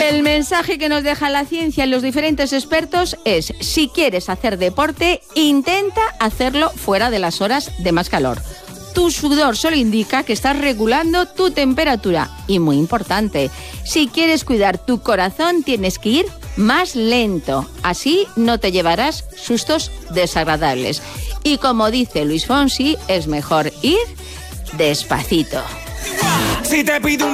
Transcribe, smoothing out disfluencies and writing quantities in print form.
El mensaje que nos deja la ciencia y los diferentes expertos es: si quieres hacer deporte, intenta hacerlo fuera de las horas de más calor. Tu sudor solo indica que estás regulando tu temperatura. Y muy importante, si quieres cuidar tu corazón, tienes que ir más lento. Así no te llevarás sustos desagradables. Y como dice Luis Fonsi, es mejor ir despacito. Si te pido